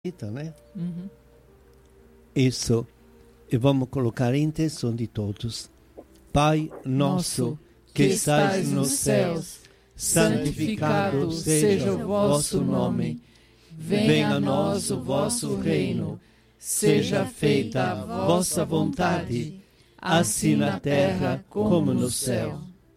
Né? Uhum. Isso, e vamos colocar a intenção de todos. Pai nosso, que estais nos céus, santificado seja o vosso nome. Venha a nós o vosso reino. Seja feita a vossa vontade, assim na terra como no céu.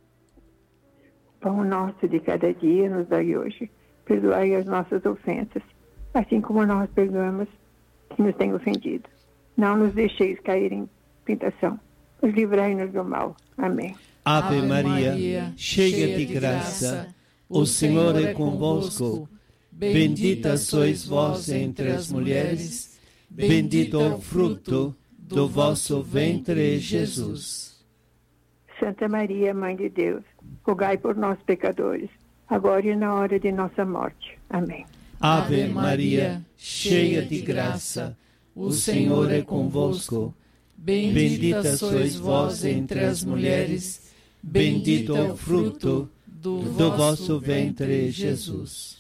Pão nosso de cada dia nos dai hoje. Perdoai as nossas ofensas, assim como nós perdoamos que nos tem ofendido. Não nos deixeis cair em tentação, mas livrai-nos do mal. Amém. Ave Maria, cheia de graça, o Senhor é convosco. Bendita sois vós entre as mulheres, bendito é o fruto do vosso ventre, Jesus. Santa Maria, Mãe de Deus, rogai por nós, pecadores, agora e na hora de nossa morte. Amém. Ave Maria, cheia de graça, o Senhor é convosco. Bendita sois vós entre as mulheres, bendito é o fruto do vosso ventre, Jesus.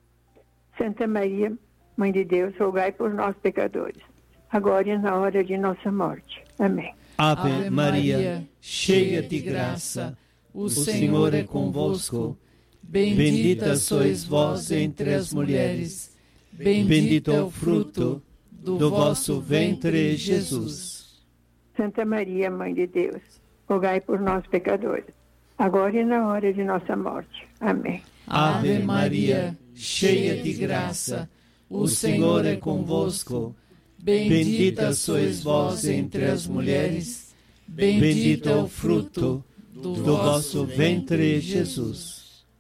Santa Maria, Mãe de Deus, rogai por nós, pecadores, agora e na hora de nossa morte. Amém. Ave Maria, cheia de graça, o Senhor é convosco. Bendita sois vós entre as mulheres, bendito é o fruto do vosso ventre, Jesus. Santa Maria, Mãe de Deus, rogai por nós, pecadores, agora e na hora de nossa morte. Amém. Ave Maria, cheia de graça, o Senhor é convosco. Bendita sois vós entre as mulheres, bendito é o fruto do vosso ventre, Jesus.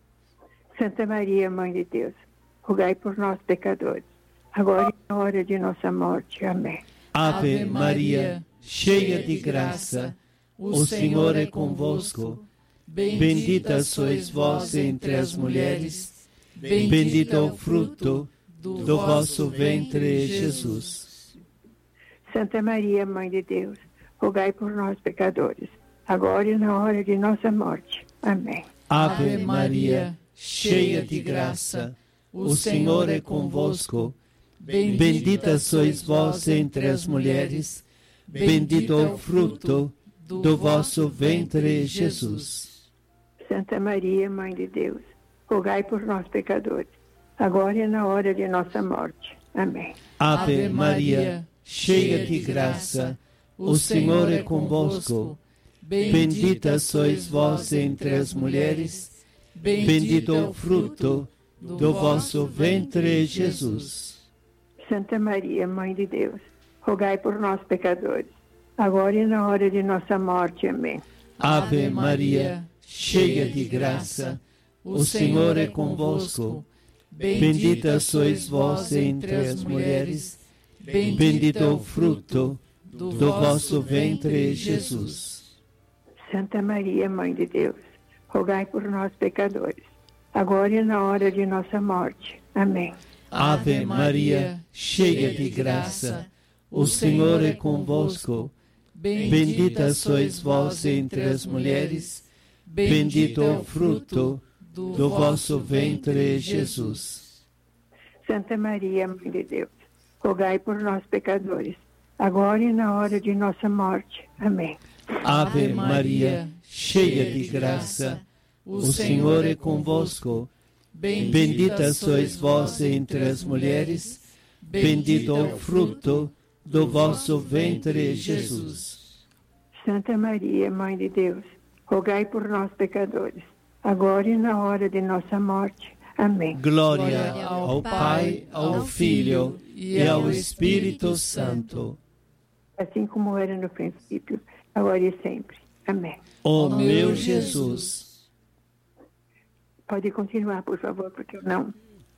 Santa Maria, Mãe de Deus, rogai por nós, pecadores, agora e na hora de nossa morte. Amém. Ave Maria, cheia de graça, o Senhor é convosco. Bendita sois vós entre as mulheres, bendito é o fruto do vosso ventre, Jesus. Santa Maria, Mãe de Deus, rogai por nós, pecadores, agora e na hora de nossa morte. Amém. Ave Maria, cheia de graça, o Senhor é convosco. Bendita sois vós entre as mulheres, bendito é o fruto do vosso ventre, Jesus. Santa Maria, Mãe de Deus, rogai por nós, pecadores, agora e na hora de nossa morte. Amém. Ave Maria, cheia de graça, o Senhor é convosco. Bendita sois vós entre as mulheres, bendito é o fruto do vosso ventre, Jesus. Santa Maria, Mãe de Deus, rogai por nós, pecadores, agora e na hora de nossa morte. Amém. Ave Maria, cheia de graça, o Senhor é convosco. Bendita sois vós entre as mulheres, bendito é o fruto do vosso ventre, Jesus. Santa Maria, Mãe de Deus, rogai por nós, pecadores, agora e na hora de nossa morte. Amém. Ave Maria, cheia de graça, o Senhor é convosco. Bendita sois vós entre as mulheres, bendito é o fruto do vosso ventre, Jesus. Santa Maria, Mãe de Deus, rogai por nós, pecadores, agora e na hora de nossa morte. Amém. Ave Maria, cheia de graça, o Senhor é convosco. Bendita sois vós entre as mulheres, bendito é o fruto do vosso ventre, Jesus. Santa Maria, Mãe de Deus, rogai por nós, pecadores, agora e na hora de nossa morte. Amém. Glória ao Pai, ao Filho e ao Espírito Santo. Assim como era no princípio, agora e sempre. Amém. Ó meu Jesus. Pode continuar, por favor, porque eu não...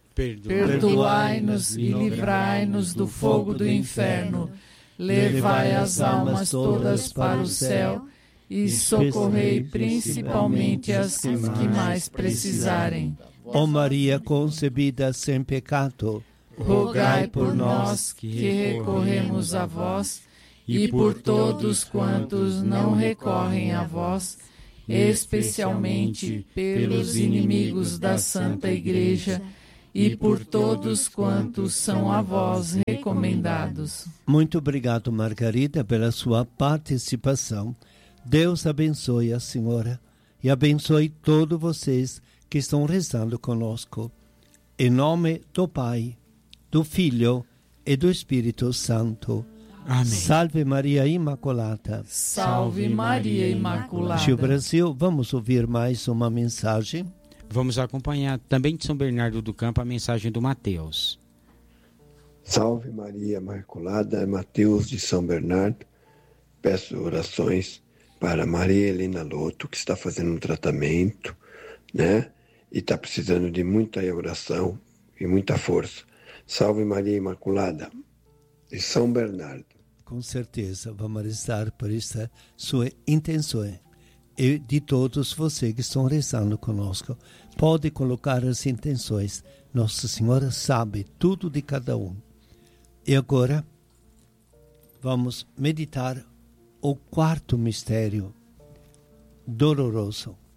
Perdoai-nos e livrai-nos do fogo do inferno. Levai as almas todas para o céu e socorrei principalmente as que mais precisarem. Ó Maria concebida sem pecado, rogai por nós que recorremos a vós e por todos quantos não recorrem a vós, especialmente pelos inimigos da Santa Igreja e por todos quantos são a vós recomendados. Muito obrigado, Margarida, pela sua participação. Deus abençoe a senhora e abençoe todos vocês que estão rezando conosco. Em nome do Pai, do Filho e do Espírito Santo. Amém. Salve Maria Imaculada. Salve Maria Imaculada. Tio Brasil, vamos ouvir mais uma mensagem. Vamos acompanhar também de São Bernardo do Campo a mensagem do Mateus. Salve Maria Imaculada, Mateus de São Bernardo. Peço orações para Maria Helena Loto, que está fazendo um tratamento, né? E está precisando de muita oração e muita força. Salve Maria Imaculada de São Bernardo. Com certeza, vamos rezar por esta sua intenção. E de todos vocês que estão rezando conosco. Pode colocar as intenções. Nossa Senhora sabe tudo de cada um. E agora, vamos meditar o quarto mistério doloroso.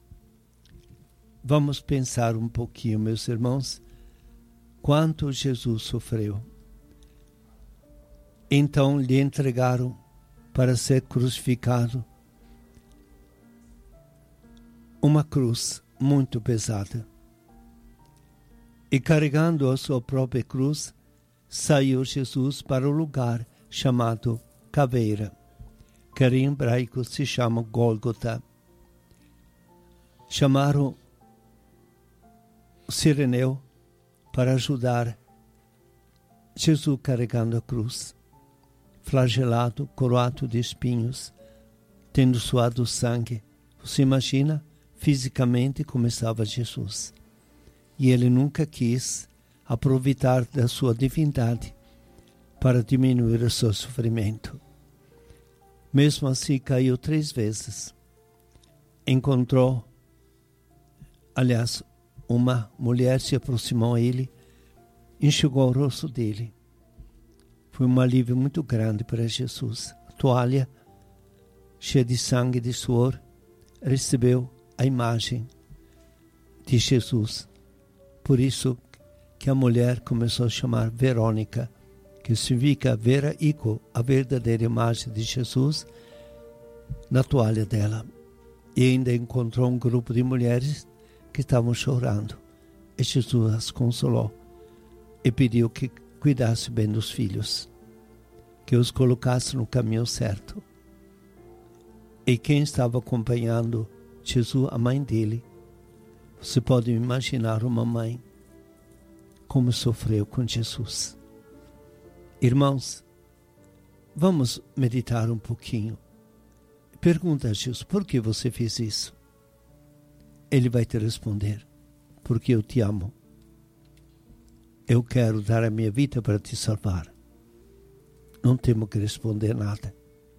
Vamos pensar um pouquinho, meus irmãos, quanto Jesus sofreu. Então lhe entregaram para ser crucificado uma cruz muito pesada. E carregando a sua própria cruz, saiu Jesus para o lugar chamado Caveira, que em hebraico se chama Gólgota. Chamaram o Sireneu para ajudar Jesus carregando a cruz, flagelado, coroado de espinhos, tendo suado sangue. Você imagina fisicamente como estava Jesus. E ele nunca quis aproveitar da sua divindade para diminuir o seu sofrimento. Mesmo assim, caiu 3 vezes. Encontrou, aliás, uma mulher se aproximou a ele, enxugou o rosto dele. Foi um alívio muito grande para Jesus. A toalha, cheia de sangue e de suor, recebeu a imagem de Jesus. Por isso que a mulher começou a chamar Verônica, que significa Vera Ico, a verdadeira imagem de Jesus, na toalha dela. E ainda encontrou um grupo de mulheres que estavam chorando. E Jesus as consolou e pediu que cuidasse bem dos filhos, que os colocasse no caminho certo. E quem estava acompanhando Jesus, a mãe dele, você pode imaginar uma mãe como sofreu com Jesus. Irmãos, vamos meditar um pouquinho. Pergunta a Jesus, por que você fez isso? Ele vai te responder, porque eu te amo. Eu quero dar a minha vida para te salvar. Não temos que responder nada,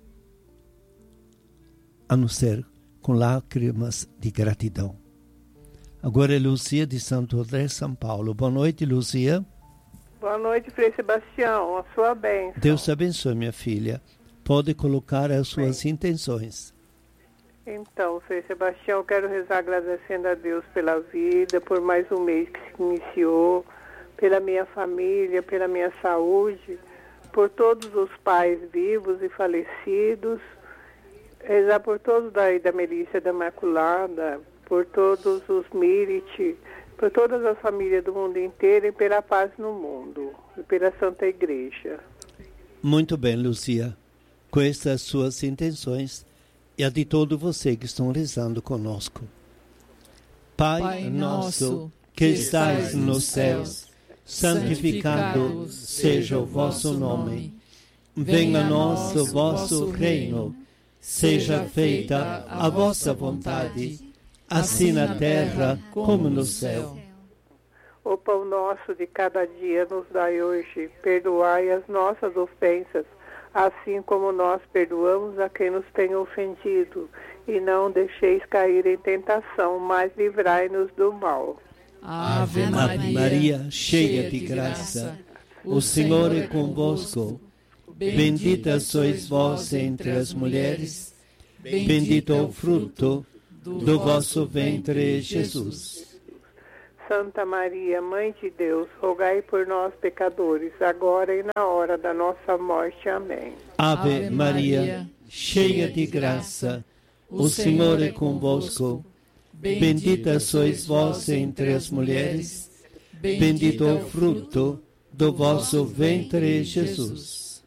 a não ser com lágrimas de gratidão. Agora é Luzia de Santo André, São Paulo. Boa noite, Luzia. Boa noite, Frei Sebastião. A sua bênção. Deus abençoe, minha filha. Pode colocar as suas intenções. Então, Frei Sebastião, eu quero rezar agradecendo a Deus pela vida, por mais um mês que se iniciou, pela minha família, pela minha saúde, por todos os pais vivos e falecidos, rezar por todos da Melícia da Imaculada, por todos os Miriti, por todas as famílias do mundo inteiro e pela paz no mundo, e pela Santa Igreja. Muito bem, Luzia. Com estas suas intenções e a de todos vocês que estão rezando conosco. Pai nosso, que estais nos céus, santificado seja o vosso nome. Venha a nós o vosso reino. Seja feita a vossa vontade, assim na terra como no céu. O pão nosso de cada dia nos dai hoje. Perdoai as nossas ofensas, assim como nós perdoamos a quem nos tem ofendido. E não deixeis cair em tentação, mas livrai-nos do mal. Ave Maria, cheia de graça, o Senhor é convosco. Bendita sois vós entre as mulheres, bendito é o fruto do vosso ventre, Jesus. Santa Maria, Mãe de Deus, rogai por nós, pecadores, agora e na hora da nossa morte. Amém. Ave Maria, cheia de graça, o Senhor é convosco. Bendita sois vós entre as mulheres, bendito é o fruto do vosso ventre, Jesus.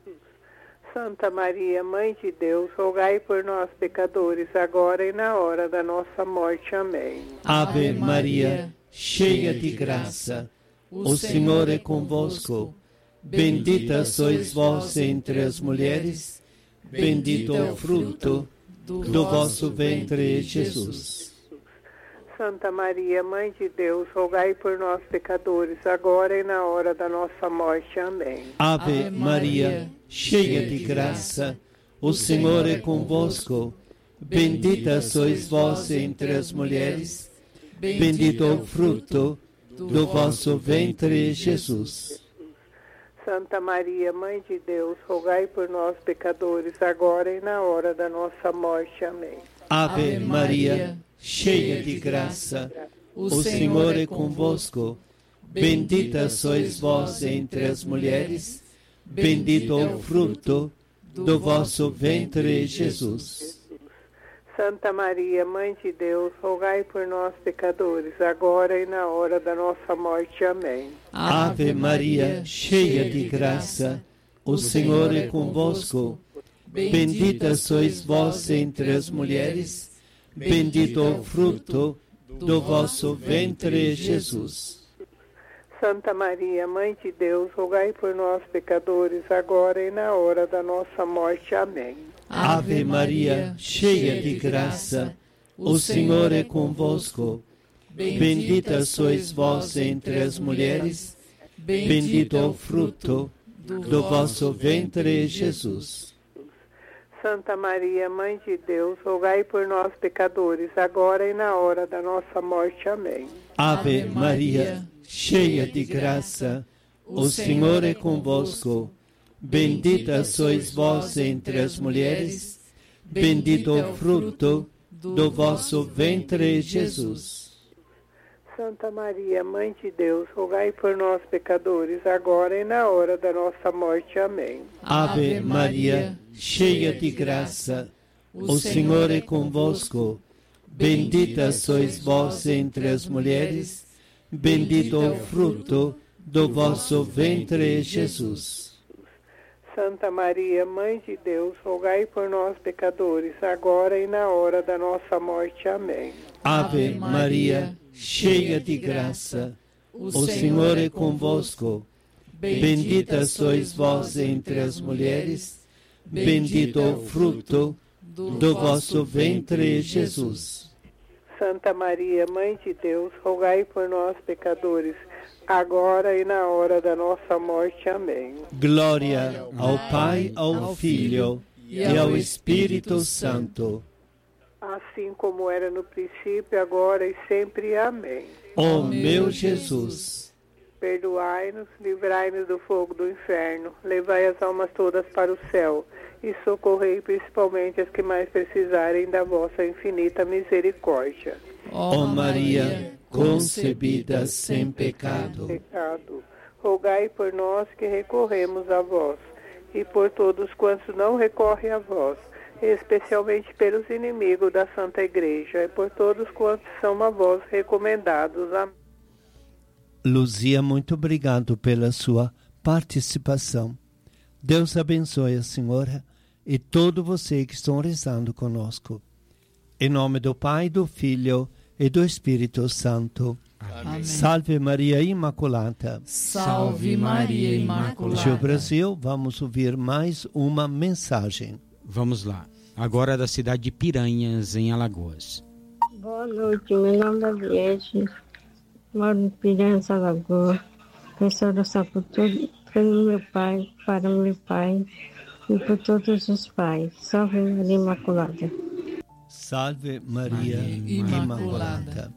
Santa Maria, Mãe de Deus, rogai por nós, pecadores, agora e na hora da nossa morte. Amém. Ave Maria, cheia de graça, o Senhor é convosco. Bendita sois vós entre as mulheres, bendito é o fruto do vosso ventre, Jesus. Santa Maria, Mãe de Deus, rogai por nós, pecadores, agora e na hora da nossa morte. Amém. Ave Maria, cheia de graça, o Senhor é convosco. Bendita sois vós entre as mulheres, bendito é o fruto do vosso ventre, Jesus. Santa Maria, Mãe de Deus, rogai por nós, pecadores, agora e na hora da nossa morte. Amém. Ave Maria, cheia de graça, o Senhor é convosco. Bendita sois vós entre as mulheres, bendito é o fruto do vosso ventre, Jesus. Santa Maria, Mãe de Deus, rogai por nós, pecadores, agora e na hora da nossa morte. Amém. Ave Maria, cheia de graça, o Senhor é convosco. Bendita sois vós entre as mulheres, bendito é o fruto do vosso ventre, Jesus. Santa Maria, Mãe de Deus, rogai por nós, pecadores, agora e na hora da nossa morte. Amém. Ave Maria, cheia de graça, o Senhor é convosco. Bendita sois vós entre as mulheres, bendito é o fruto do vosso ventre, Jesus. Santa Maria, Mãe de Deus, rogai por nós, pecadores, agora e na hora da nossa morte. Amém. Ave Maria, cheia de graça, o Senhor é convosco. Bendita sois vós entre as mulheres, bendito é o fruto do vosso ventre, Jesus. Santa Maria, Mãe de Deus, rogai por nós, pecadores, agora e na hora da nossa morte. Amém. Ave Maria, cheia de graça, o Senhor é convosco. Bendita sois vós entre as mulheres, bendito é o fruto do vosso ventre, Jesus. Santa Maria, Mãe de Deus, rogai por nós, pecadores, agora e na hora da nossa morte. Amém. Ave Maria, cheia de graça, o Senhor é convosco. Bendita sois vós entre as mulheres, bendito é o fruto do vosso ventre, Jesus. Santa Maria, Mãe de Deus, rogai por nós, pecadores, agora e na hora da nossa morte. Amém. Glória ao Pai, ao Filho e ao Espírito Santo. Assim como era no princípio, agora e sempre. Amém. Ó meu Jesus, perdoai-nos, livrai-nos do fogo do inferno, levai as almas todas para o céu e socorrei principalmente as que mais precisarem da vossa infinita misericórdia. ó Maria, concebida sem pecado, rogai por nós que recorremos a vós, e por todos quantos não recorrem a vós, especialmente pelos inimigos da Santa Igreja, e por todos quantos são a vós recomendados. Amém. Luzia, muito obrigado pela sua participação. Deus abençoe a senhora e todo você que estão rezando conosco. Em nome do Pai, do Filho e do Espírito Santo. Amém. Salve Maria Imaculada. Salve Maria Imaculada. Hoje, Brasil, vamos ouvir mais uma mensagem. Vamos lá. Agora da cidade de Piranhas, em Alagoas. Boa noite, meu nome é Viete, moro em Piranhas, Alagoas. Peço oração por todo meu pai, para meu pai e por todos os pais. Salve Maria Imaculada. Salve Maria Imaculada.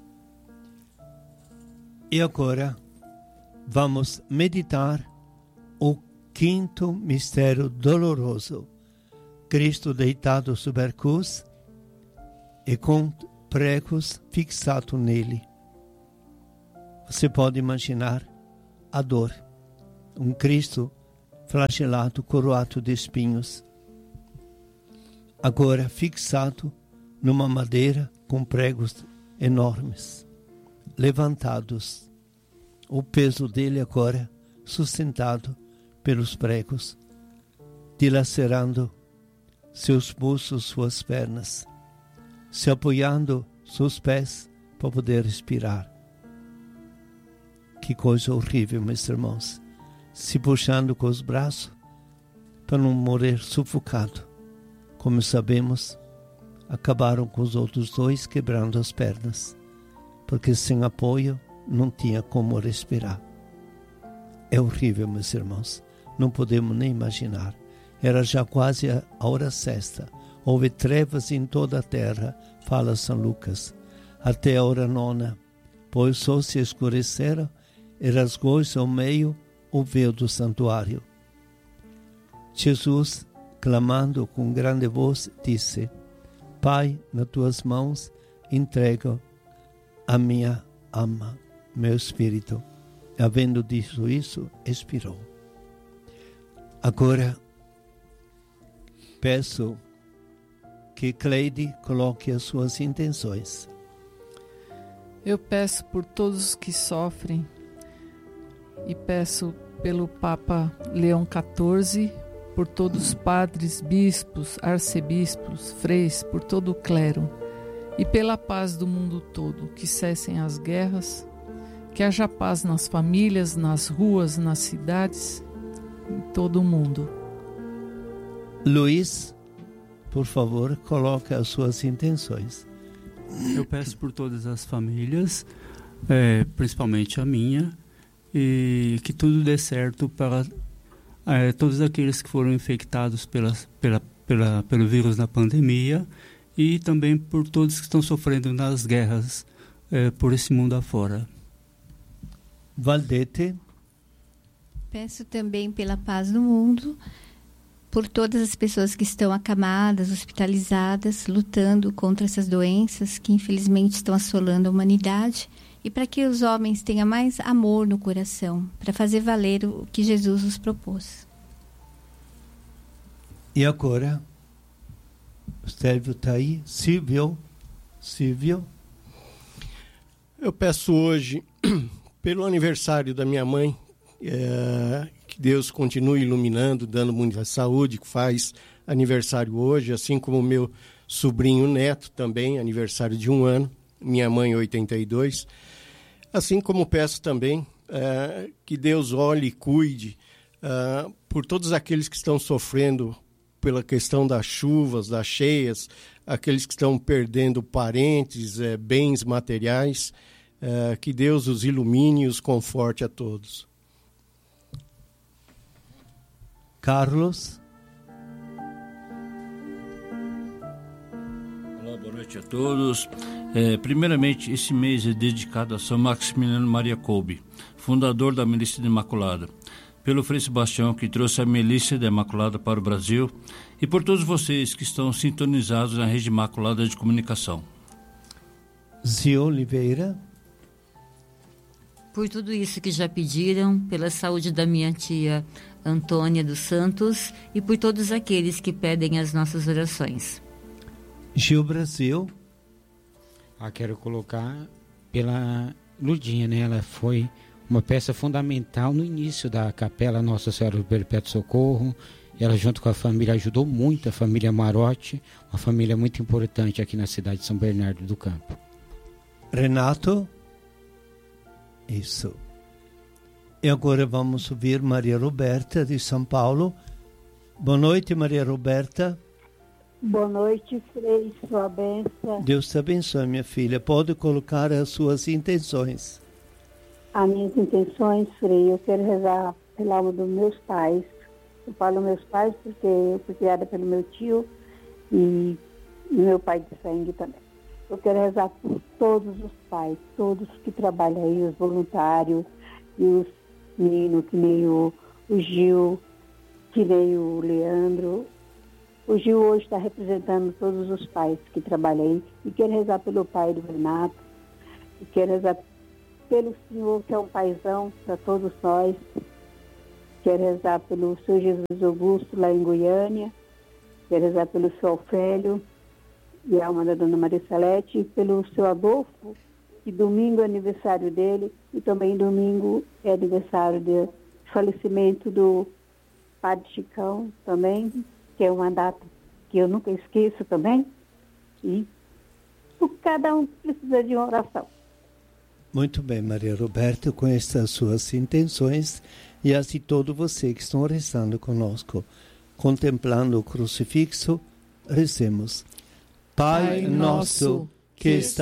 E agora vamos meditar o quinto mistério doloroso. Cristo deitado sobre a cruz e com pregos fixados nele. Você pode imaginar a dor. Um Cristo flagelado, coroado de espinhos, agora fixado numa madeira com pregos enormes, levantados. O peso dele agora sustentado pelos pregos, dilacerando seus pulsos, suas pernas, se apoiando seus pés para poder respirar. Que coisa horrível, meus irmãos. Se puxando com os braços para não morrer sufocado. Como sabemos, acabaram com os outros dois quebrando as pernas, porque sem apoio não tinha como respirar. É horrível, meus irmãos. Não podemos nem imaginar. Era já quase a hora sexta. Houve trevas em toda a terra, fala São Lucas, até a hora nona. Pois o sol se escurecera e rasgou-se ao meio o véu do santuário. Jesus, clamando com grande voz, disse: Pai, nas tuas mãos entrego a minha alma, meu espírito. Havendo dito isso, expirou. Agora, peço que Cleide coloque as suas intenções. Eu peço por todos os que sofrem e peço pelo Papa Leão XIV, por todos os padres, bispos, arcebispos, freis, por todo o clero e pela paz do mundo todo, que cessem as guerras, que haja paz nas famílias, nas ruas, nas cidades, em todo o mundo. Luiz, por favor, coloque as suas intenções. Eu peço por todas as famílias, principalmente a minha, e que tudo dê certo para todos aqueles que foram infectados pelo vírus na pandemia e também por todos que estão sofrendo nas guerras por esse mundo afora. Valdete. Peço também pela paz do mundo, por todas as pessoas que estão acamadas, hospitalizadas, lutando contra essas doenças que infelizmente estão assolando a humanidade, e para que os homens tenham mais amor no coração, para fazer valer o que Jesus nos propôs. E agora, o Sérgio está aí, Silvio. Eu peço hoje, pelo aniversário da minha mãe, que Deus continue iluminando, dando muita saúde, que faz aniversário hoje, assim como o meu sobrinho neto também, aniversário de 1 ano, minha mãe 82. Assim como peço também que Deus olhe e cuide por todos aqueles que estão sofrendo pela questão das chuvas, das cheias, aqueles que estão perdendo parentes, bens materiais, que Deus os ilumine e os conforte a todos. Carlos. Olá, boa noite a todos. Primeiramente, esse mês é dedicado a São Maximiliano Maria Kolbe, fundador da Milícia da Imaculada, pelo Frei Sebastião, que trouxe a Milícia da Imaculada para o Brasil, e por todos vocês que estão sintonizados na Rede Imaculada de Comunicação. Zio Oliveira. Por tudo isso que já pediram, pela saúde da minha tia Antônia dos Santos e por todos aqueles que pedem as nossas orações. Gil Brasil. Quero colocar pela Ludinha, né? Ela foi uma peça fundamental no início da Capela Nossa Senhora do Perpétuo Socorro. Ela, junto com a família, ajudou muito a família Marotti, uma família muito importante aqui na cidade de São Bernardo do Campo. Renato. Isso. E agora vamos ouvir Maria Roberta, de São Paulo. Boa noite, Maria Roberta. Boa noite, Frei, sua bênção. Deus te abençoe, minha filha. Pode colocar as suas intenções. As minhas intenções, Frei, eu quero rezar pela alma dos meus pais. Eu falo meus pais porque eu fui criada pelo meu tio e meu pai de sangue também. Eu quero rezar por todos os pais, todos que trabalham aí, os voluntários e os meninos, que nem o Gil, que nem o Leandro. O Gil hoje está representando todos os pais que trabalham aí. E quero rezar pelo pai do Renato. E quero rezar pelo Senhor, que é um paizão para todos nós. Quero rezar pelo seu Jesus Augusto, lá em Goiânia. Quero rezar pelo seu Ofélio e a alma da Dona Maria Salete, e pelo seu Adolfo, que domingo é aniversário dele, e também domingo é aniversário de falecimento do Padre Chicão também, que é uma data que eu nunca esqueço também. E cada um precisa de uma oração. Muito bem, Maria Roberta, com estas suas intenções e as de todos vocês que estão rezando conosco, contemplando o crucifixo, rezemos. Pai nosso, que está